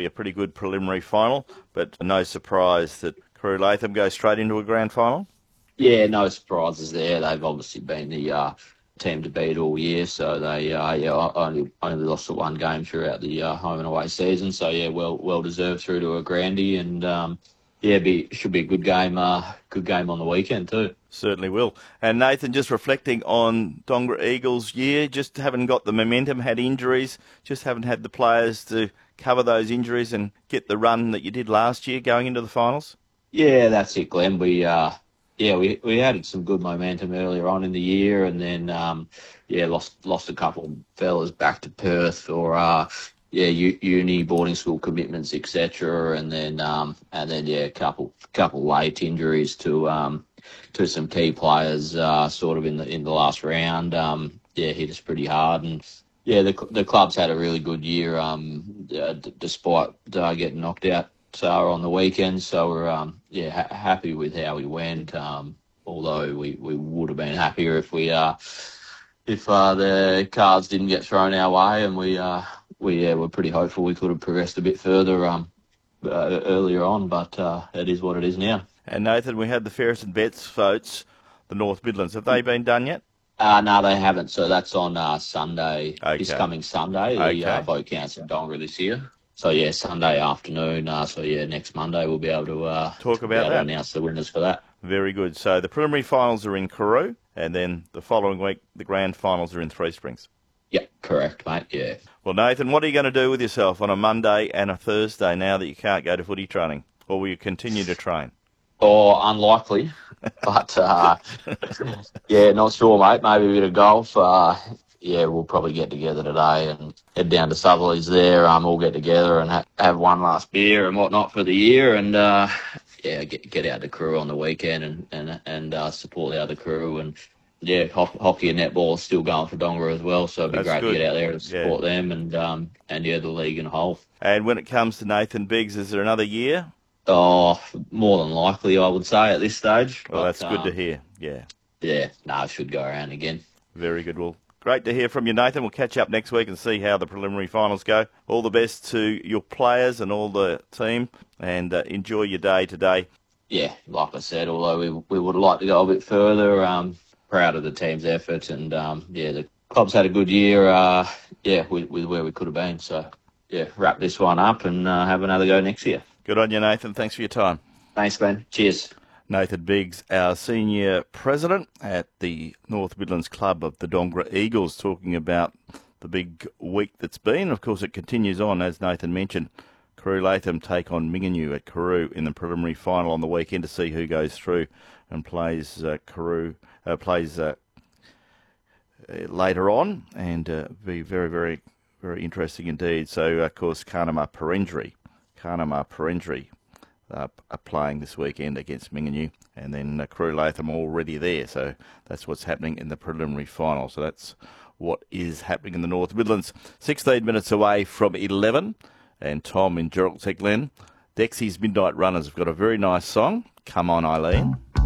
be a pretty good preliminary final, but no surprise that Carew Latham goes straight into a grand final. Yeah, no surprises there. They've obviously been the team to beat all year, so they only lost the one game throughout the home and away season. So yeah, well deserved through to a grandie, and should be a good game on the weekend too. Certainly will. And Nathan, just reflecting on Dongara Eagles' year, just haven't got the momentum, had injuries, just haven't had the players to cover those injuries and get the run that you did last year going into the finals. Yeah, that's it, Glenn. We had some good momentum earlier on in the year, and then lost a couple of fellas back to Perth or uni, boarding school commitments, etc. And then a couple late injuries to some key players sort of in the last round. Hit us pretty hard, and the club's had a really good year despite getting knocked out on the weekend. So we're happy with how we went. Although we would have been happier if the cards didn't get thrown our way, and we're pretty hopeful we could have progressed a bit further earlier on, but it is what it is now. And Nathan, we had the Ferris and Betts votes, the North Midlands. Have they been done yet? No, they haven't. So that's on Sunday, this coming Sunday. The vote counts in Dongara this year. So yeah, Sunday afternoon. Next Monday we'll be able to talk about that. Announce the winners for that. Very good. So the preliminary finals are in Carew, and then the following week the grand finals are in Three Springs. Yeah, correct, mate. Yeah. Well, Nathan, what are you going to do with yourself on a Monday and a Thursday now that you can't go to footy training, or will you continue to train? Or unlikely, but not sure, mate. Maybe a bit of golf. We'll probably get together today and head down to Southerly's there. All get together and have one last beer and whatnot for the year, and get out to Carew on the weekend and support the other crew. And hockey and netball is still going for Dongara as well, so it'd be great to get out there and support them and the league in whole. And when it comes to Nathan Biggs, is there another year? Oh, more than likely, I would say, at this stage. Well, that's good to hear, yeah. Yeah, it should go around again. Very good. Well, great to hear from you, Nathan. We'll catch up next week and see how the preliminary finals go. All the best to your players and all the team, and enjoy your day today. Yeah, like I said, although we would like to go a bit further, proud of the team's effort, and the club's had a good year, with where we could have been. So, wrap this one up and have another go next year. Good on you, Nathan. Thanks for your time. Thanks, Ben. Cheers. Nathan Biggs, our senior president at the North Midlands Club of the Dongara Eagles, talking about the big week that's been. Of course, it continues on, as Nathan mentioned. Carew Latham take on Minginoo at Carew in the preliminary final on the weekend to see who goes through and plays later on, and be very, very, very interesting indeed. So, of course, Carnamah Perendri are playing this weekend against Minginoo, and then Carew Latham already there. So that's what's happening in the preliminary final. So that's what is happening in the North Midlands. 16 minutes away from 11, and Tom in Gerald Glen. Dexy's Midnight Runners have got a very nice song, Come On Eileen.